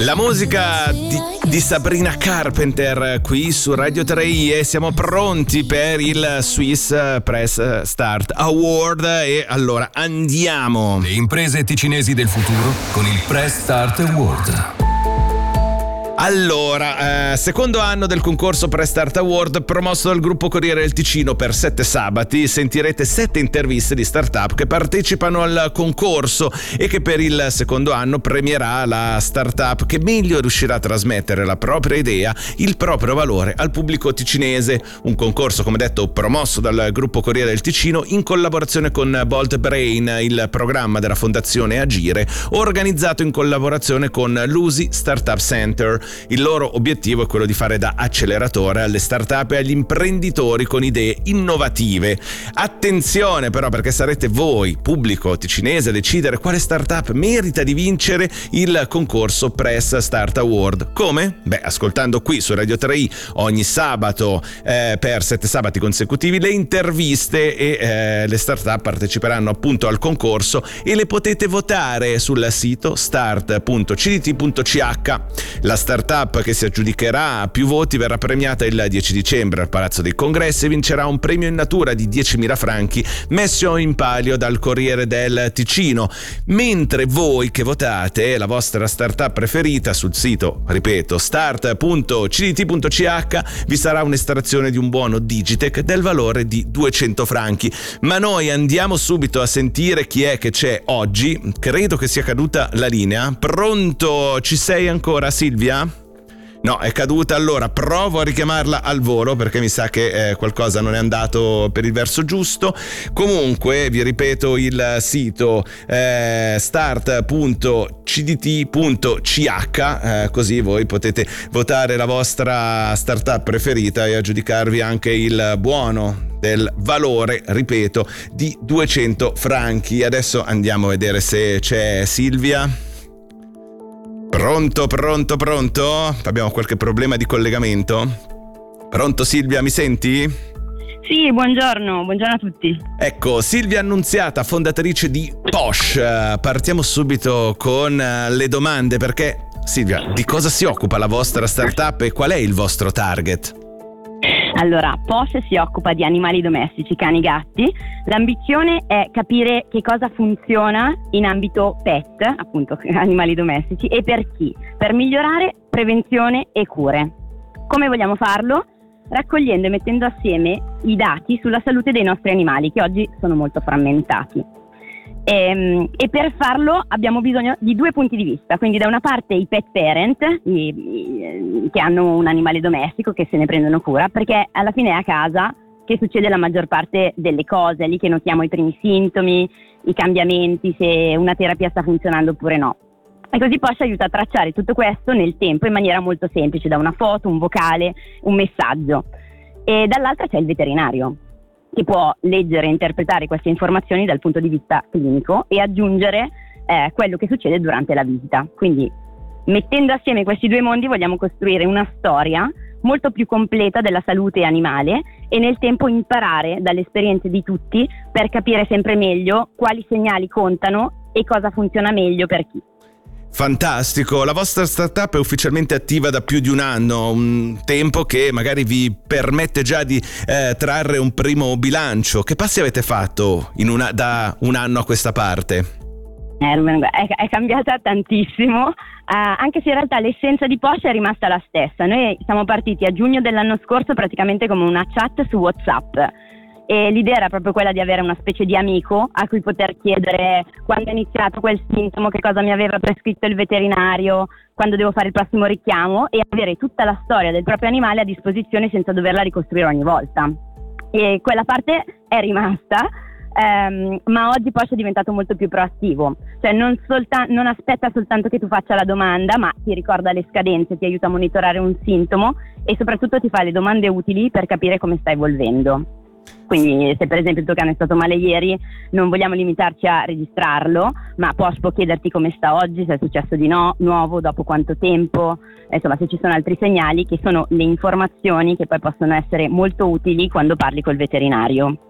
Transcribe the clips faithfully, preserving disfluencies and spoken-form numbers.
La musica di, di Sabrina Carpenter qui su Radio tre i e siamo pronti per il Swiss Press Start Award e allora andiamo. Le imprese ticinesi del futuro con il Press Start Award. Allora, eh, secondo anno del concorso Press Start Award promosso dal gruppo Corriere del Ticino per sette sabati. Sentirete sette interviste di startup che partecipano al concorso e che per il secondo anno premierà la startup che meglio riuscirà a trasmettere la propria idea, il proprio valore al pubblico ticinese. Un concorso, come detto, promosso dal gruppo Corriere del Ticino in collaborazione con Bolt Brain, il programma della Fondazione Agire, organizzato in collaborazione con l'U S I Startup Center. Il loro obiettivo è quello di fare da acceleratore alle startup e agli imprenditori con idee innovative. Attenzione però, perché sarete voi, pubblico ticinese, a decidere quale startup merita di vincere il concorso Press Start Award. Come? Beh, ascoltando qui su Radio tre i ogni sabato eh, per sette sabati consecutivi le interviste e eh, le startup parteciperanno appunto al concorso e le potete votare sul sito start punto c d t punto c h. La startup che si aggiudicherà più voti verrà premiata il dieci dicembre al Palazzo dei Congressi e vincerà un premio in natura di diecimila franchi messo in palio dal Corriere del Ticino. Mentre voi che votate la vostra startup preferita sul sito, ripeto, start punto c d t punto c h, vi sarà un'estrazione di un buono Digitec del valore di duecento franchi. Ma noi andiamo subito a sentire chi è che c'è oggi. Credo che sia caduta la linea. Pronto? Ci sei ancora, Silvia? No, è caduta. Allora provo a richiamarla al volo perché mi sa che eh, qualcosa non è andato per il verso giusto. Comunque vi ripeto il sito eh, start punto c d t punto c h, eh, così voi potete votare la vostra startup preferita e aggiudicarvi anche il buono del valore, ripeto, di duecento franchi. Adesso andiamo a vedere se c'è Silvia. Pronto, pronto, pronto? Abbiamo qualche problema di collegamento? Pronto Silvia, mi senti? Sì, buongiorno, buongiorno a tutti. Ecco, Silvia Annunziata, fondatrice di Posh. Partiamo subito con le domande perché, Silvia, di cosa si occupa la vostra startup e qual è il vostro target? Allora, Posh si occupa di animali domestici, cani, gatti. L'ambizione è capire che cosa funziona in ambito pet, appunto animali domestici, e per chi? Per migliorare prevenzione e cure. Come vogliamo farlo? Raccogliendo e mettendo assieme i dati sulla salute dei nostri animali, che oggi sono molto frammentati. E, e per farlo abbiamo bisogno di due punti di vista, quindi da una parte i pet parent i, i, che hanno un animale domestico, che se ne prendono cura, perché alla fine è a casa che succede la maggior parte delle cose, è lì che notiamo i primi sintomi, i cambiamenti, se una terapia sta funzionando oppure no. E così Posh aiuta a tracciare tutto questo nel tempo in maniera molto semplice, da una foto, un vocale, un messaggio. E dall'altra c'è il veterinario, che può leggere e interpretare queste informazioni dal punto di vista clinico e aggiungere eh, quello che succede durante la visita. Quindi, mettendo assieme questi due mondi, vogliamo costruire una storia molto più completa della salute animale e nel tempo imparare dalle esperienze di tutti per capire sempre meglio quali segnali contano e cosa funziona meglio per chi. Fantastico, la vostra startup è ufficialmente attiva da più di un anno, un tempo che magari vi permette già di eh, trarre un primo bilancio. Che passi avete fatto in una, da un anno a questa parte? È, è cambiata tantissimo, uh, anche se in realtà l'essenza di Posh è rimasta la stessa. Noi siamo partiti a giugno dell'anno scorso praticamente come una chat su WhatsApp. E l'idea era proprio quella di avere una specie di amico a cui poter chiedere quando è iniziato quel sintomo, che cosa mi aveva prescritto il veterinario, quando devo fare il prossimo richiamo, e avere tutta la storia del proprio animale a disposizione senza doverla ricostruire ogni volta. E quella parte è rimasta, ehm, ma oggi Posh è diventato molto più proattivo, cioè non, solta- non aspetta soltanto che tu faccia la domanda, ma ti ricorda le scadenze, ti aiuta a monitorare un sintomo e soprattutto ti fa le domande utili per capire come sta evolvendo. Quindi se per esempio il tuo cane è stato male ieri, non vogliamo limitarci a registrarlo, ma Posh può chiederti come sta oggi, se è successo di no, nuovo, dopo quanto tempo, insomma se ci sono altri segnali, che sono le informazioni che poi possono essere molto utili quando parli col veterinario.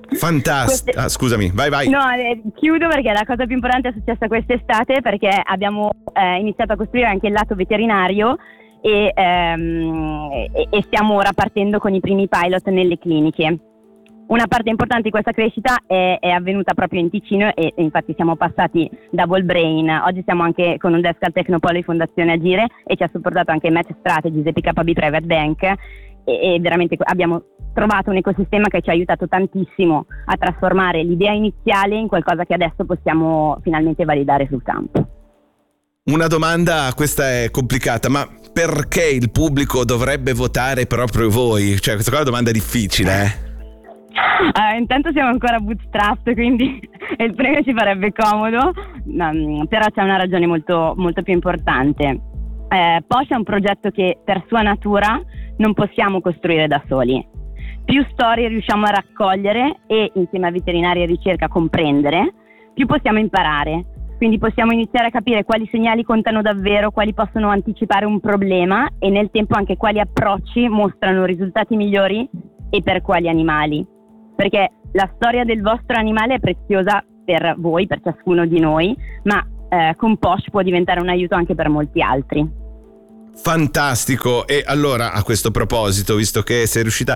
Fantastico. Queste... Ah, scusami, vai vai. No, eh, chiudo perché la cosa più importante è successa quest'estate, perché abbiamo eh, iniziato a costruire anche il lato veterinario e, ehm, e, e stiamo ora partendo con i primi pilot nelle cliniche. Una parte importante di questa crescita è, è avvenuta proprio in Ticino e, e infatti siamo passati Double Brain. Oggi siamo anche con un desk al Tecnopolo Fondazione Agire e ci ha supportato anche Match Strategies e P K B Private Bank e, e veramente abbiamo trovato un ecosistema che ci ha aiutato tantissimo a trasformare l'idea iniziale in qualcosa che adesso possiamo finalmente validare sul campo. Una domanda, questa è complicata, ma perché il pubblico dovrebbe votare proprio voi? Cioè, questa qua è una domanda difficile, eh? Uh, intanto siamo ancora bootstrap, quindi il premio ci farebbe comodo, um, però c'è una ragione molto, molto più importante. Uh, Posh è un progetto che per sua natura non possiamo costruire da soli. Più storie riusciamo a raccogliere e insieme a veterinari e ricerca comprendere, più possiamo imparare. Quindi possiamo iniziare a capire quali segnali contano davvero, quali possono anticipare un problema e nel tempo anche quali approcci mostrano risultati migliori e per quali animali. Perché la storia del vostro animale è preziosa per voi, per ciascuno di noi, ma eh, con Posh può diventare un aiuto anche per molti altri. Fantastico. E allora, a questo proposito, visto che sei riuscita